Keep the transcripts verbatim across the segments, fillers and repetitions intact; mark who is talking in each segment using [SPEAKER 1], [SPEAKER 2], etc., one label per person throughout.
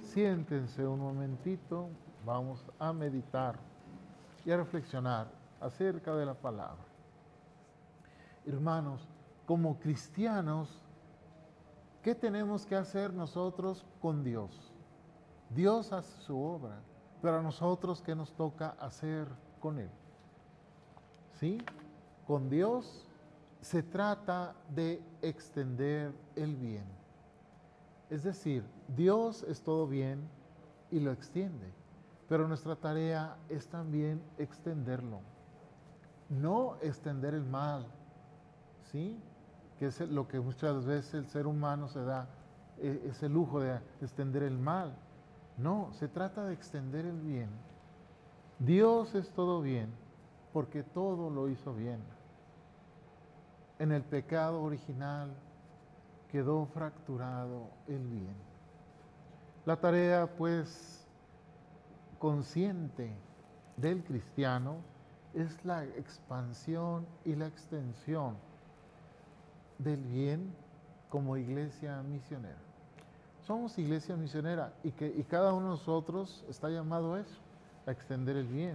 [SPEAKER 1] siéntense un momentito, vamos a meditar y a reflexionar acerca de la palabra. Hermanos, como cristianos, ¿qué tenemos que hacer nosotros con Dios? Dios hace su obra, pero a nosotros, ¿qué nos toca hacer con Él? ¿Sí? Con Dios se trata de extender el bien. Es decir, Dios es todo bien y lo extiende, pero nuestra tarea es también extenderlo. No extender el mal, ¿sí? Que es lo que muchas veces el ser humano se da, ese lujo de extender el mal. No, se trata de extender el bien. Dios es todo bien porque todo lo hizo bien. En el pecado original quedó fracturado el bien. La tarea, pues, consciente del cristiano es la expansión y la extensión del bien como iglesia misionera. Somos iglesia misionera y, que, y cada uno de nosotros está llamado a eso, a extender el bien.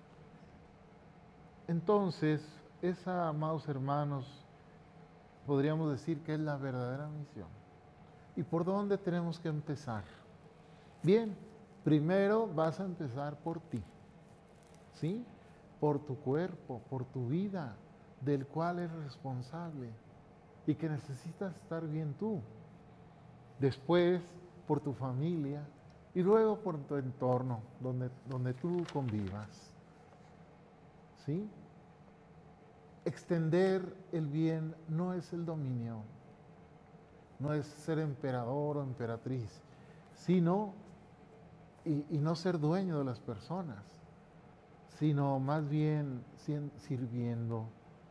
[SPEAKER 1] Entonces, esa, amados hermanos, podríamos decir que es la verdadera misión. ¿Y por dónde tenemos que empezar? Bien, primero vas a empezar por ti, ¿sí? Por tu cuerpo, por tu vida, del cual eres responsable y que necesitas estar bien tú. Después, por tu familia y luego por tu entorno, donde, donde tú convivas, ¿sí? Extender el bien no es el dominio, no es ser emperador o emperatriz, sino, y, y no ser dueño de las personas, sino más bien sirviendo,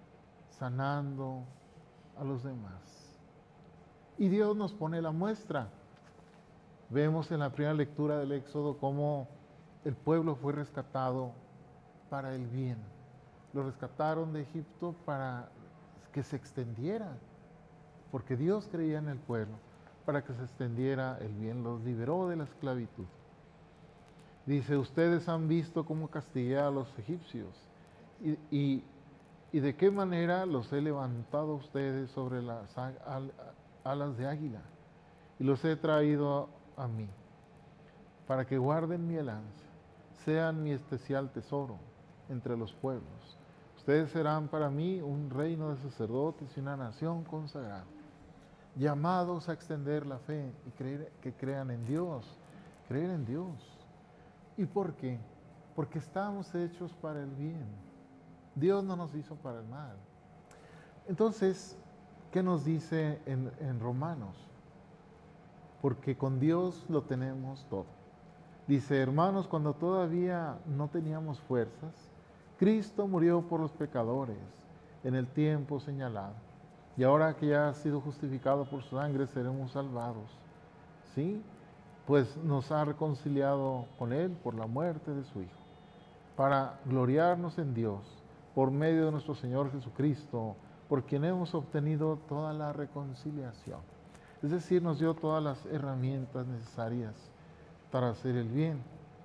[SPEAKER 1] sanando a los demás. Y Dios nos pone la muestra. Vemos en la primera lectura del Éxodo cómo el pueblo fue rescatado para el bien. Lo rescataron de Egipto para que se extendiera, porque Dios creía en el pueblo, para que se extendiera el bien. Los liberó de la esclavitud. Dice, ustedes han visto cómo castigué a los egipcios y, y, y de qué manera los he levantado a ustedes sobre las alas de águila y los he traído a, a mí, para que guarden mi heranza, sean mi especial tesoro entre los pueblos. Ustedes serán para mí un reino de sacerdotes y una nación consagrada, llamados a extender la fe y creer, que crean en Dios, creer en Dios. ¿Y por qué? Porque estamos hechos para el bien. Dios no nos hizo para el mal. Entonces, ¿qué nos dice en, en Romanos? Porque con Dios lo tenemos todo. Dice, hermanos, cuando todavía no teníamos fuerzas, Cristo murió por los pecadores en el tiempo señalado. Y ahora que ya ha sido justificado por su sangre, seremos salvados. ¿Sí? Pues nos ha reconciliado con Él por la muerte de su Hijo, para gloriarnos en Dios, por medio de nuestro Señor Jesucristo, por quien hemos obtenido toda la reconciliación. Es decir, nos dio todas las herramientas necesarias para hacer el bien.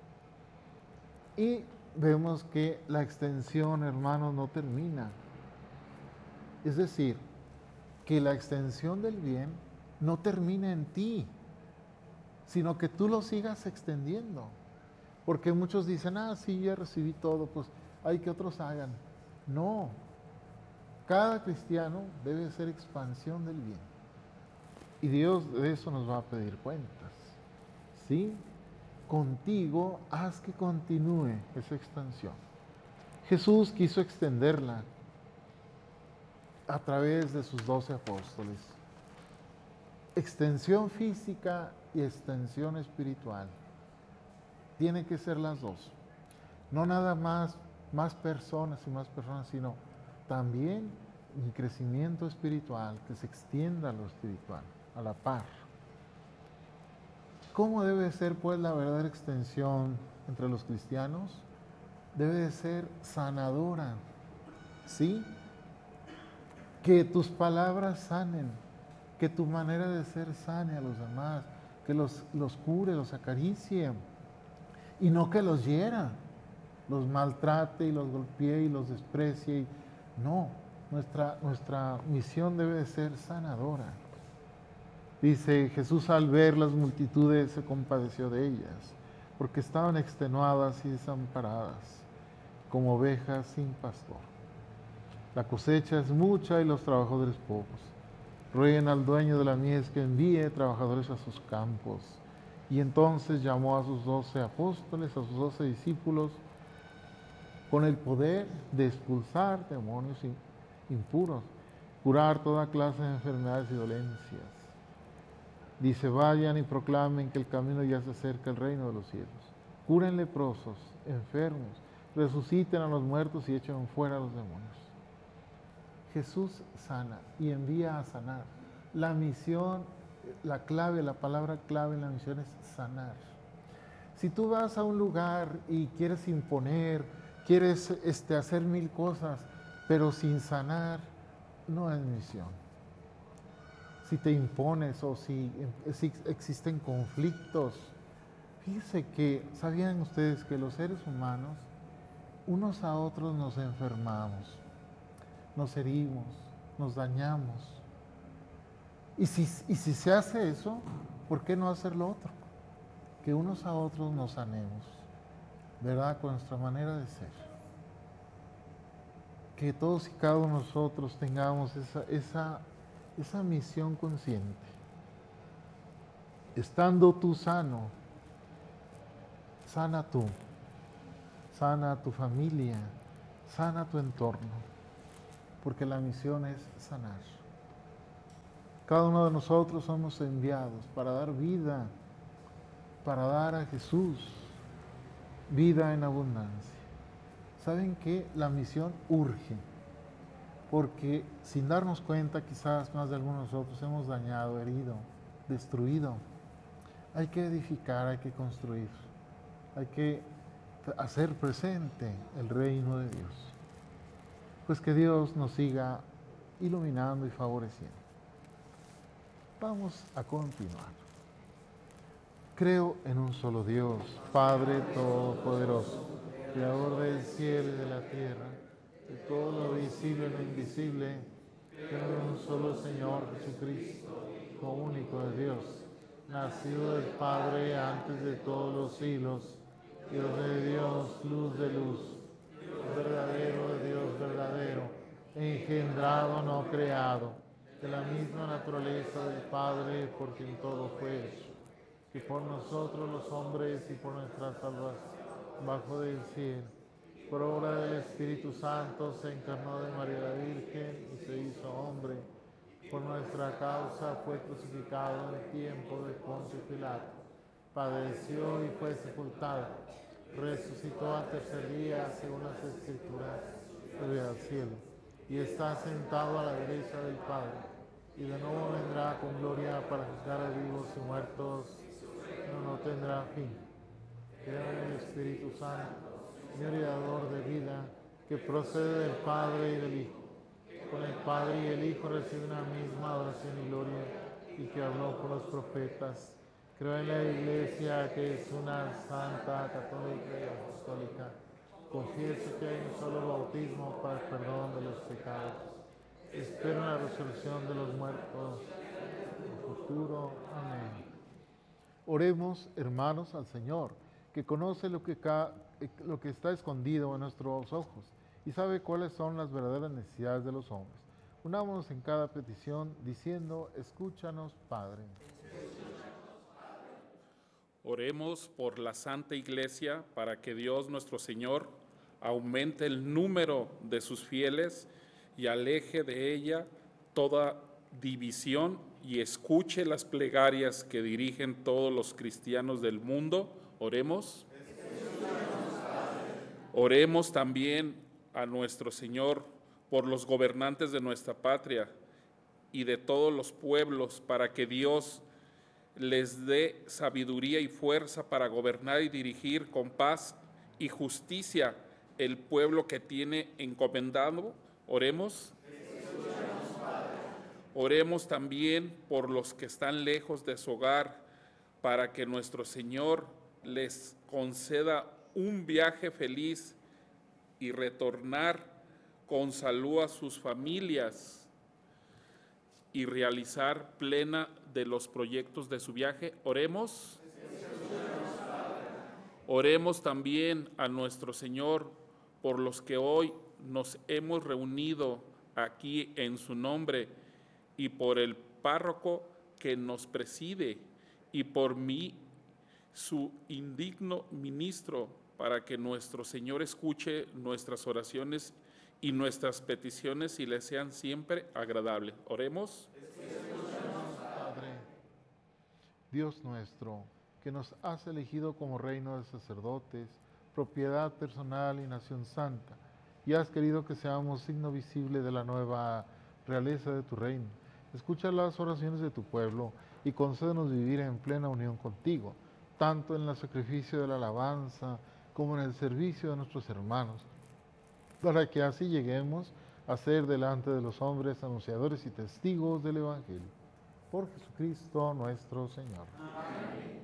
[SPEAKER 1] Y vemos que la extensión, hermanos, no termina. Es decir, que la extensión del bien no termina en ti, sino que tú lo sigas extendiendo. Porque muchos dicen, ah, sí, ya recibí todo, pues hay que otros hagan. No, cada cristiano debe ser expansión del bien. Y Dios de eso nos va a pedir cuentas. ¿Sí? Contigo haz que continúe esa expansión. Jesús quiso extenderla a través de sus doce apóstoles. Extensión física y extensión espiritual. Tiene que ser las dos. No nada más, más personas y más personas, sino también un crecimiento espiritual, que se extienda a lo espiritual, a la par. ¿Cómo debe ser, pues, la verdadera extensión entre los cristianos? Debe de ser sanadora, ¿sí? Que tus palabras sanen, que tu manera de ser sane a los demás, que los, los cure, los acaricie, y no que los hiera, los maltrate y los golpee y los desprecie. Y, no, nuestra, nuestra misión debe de ser sanadora. Dice, Jesús al ver las multitudes se compadeció de ellas, porque estaban extenuadas y desamparadas, como ovejas sin pastor. La cosecha es mucha y los trabajadores pocos. Rueguen al dueño de la mies que envíe trabajadores a sus campos. Y entonces llamó a sus doce apóstoles, a sus doce discípulos, con el poder de expulsar demonios impuros, curar toda clase de enfermedades y dolencias. Dice, vayan y proclamen que el camino ya se acerca al reino de los cielos. Curen leprosos, enfermos, resuciten a los muertos y echen fuera a los demonios. Jesús sana y envía a sanar. La misión, la clave, la palabra clave en la misión es sanar. Si tú vas a un lugar y quieres imponer, quieres este, hacer mil cosas, pero sin sanar, no es misión. Si te impones o si, si existen conflictos, fíjense que, ¿sabían ustedes que los seres humanos, unos a otros nos enfermamos, nos herimos, nos dañamos? Y si, y si se hace eso, ¿por qué no hacer lo otro? Que unos a otros nos sanemos, ¿verdad? Con nuestra manera de ser. Que todos y cada uno de nosotros tengamos esa, esa, esa misión consciente. Estando tú sano, sana tú, sana tu familia, sana tu entorno, porque la misión es sanar. Cada uno de nosotros somos enviados para dar vida, para dar a Jesús vida en abundancia. ¿Saben qué? La misión urge, porque sin darnos cuenta quizás más de algunos de nosotros hemos dañado, herido, destruido. Hay que edificar, hay que construir, hay que hacer presente el reino de Dios. Pues que Dios nos siga iluminando y favoreciendo. Vamos a continuar. Creo en un solo Dios, Padre Todopoderoso, Creador del cielo y de la tierra, de todo lo visible y lo invisible. Creo en un solo Señor Jesucristo, Hijo único de Dios, nacido del Padre antes de todos los siglos, Dios de Dios, luz de luz, Dios verdadero de Dios verdadero, engendrado, no creado, de la misma naturaleza del Padre, por quien todo fue hecho, que por nosotros los hombres y por nuestra salvación, bajo del cielo, por obra del Espíritu Santo, se encarnó de María la Virgen y se hizo hombre. Por nuestra causa fue crucificado en tiempo de Poncio Pilato, padeció y fue sepultado, resucitó al tercer día según las Escrituras, subió al cielo y está sentado a la derecha del Padre, y de nuevo vendrá con gloria para juzgar a vivos y muertos, no, no tendrá fin. Creo en el Espíritu Santo, Señor y dador de vida, que procede del Padre y del Hijo. Con el Padre y el Hijo recibe una misma adoración y gloria, y que habló por los profetas. Creo en la Iglesia, que es una santa, católica y apostólica. Confieso que hay un solo bautismo para el perdón de los pecados. Espero en la resurrección de los muertos en el futuro. Amén. Oremos, hermanos, al Señor, que conoce lo que, ca, lo que está escondido en nuestros ojos y sabe cuáles son las verdaderas necesidades de los hombres. Unámonos en cada petición diciendo, escúchanos, Padre.
[SPEAKER 2] Oremos por la Santa Iglesia para que Dios nuestro Señor aumente el número de sus fieles y aleje de ella toda división y escuche las plegarias que dirigen todos los cristianos del mundo. Oremos. Oremos también a nuestro Señor por los gobernantes de nuestra patria y de todos los pueblos, para que Dios les dé sabiduría y fuerza para gobernar y dirigir con paz y justicia el pueblo que tiene encomendado. Oremos. Oremos también por los que están lejos de su hogar, para que nuestro Señor les conceda un viaje feliz y retornar con salud a sus familias y realizar plena de los proyectos de su viaje. Oremos. Oremos también a nuestro Señor por los que hoy nos hemos reunido aquí en su nombre y por el párroco que nos preside y por mí, su indigno ministro, para que nuestro Señor escuche nuestras oraciones y nuestras peticiones y le sean siempre agradables. Oremos.
[SPEAKER 1] Padre, Dios nuestro, que nos has elegido como reino de sacerdotes, propiedad personal y nación santa, y has querido que seamos signo visible de la nueva realeza de tu reino. Escucha las oraciones de tu pueblo y concédenos vivir en plena unión contigo, tanto en el sacrificio de la alabanza como en el servicio de nuestros hermanos, para que así lleguemos a ser delante de los hombres anunciadores y testigos del Evangelio. Por Jesucristo nuestro Señor. Amén.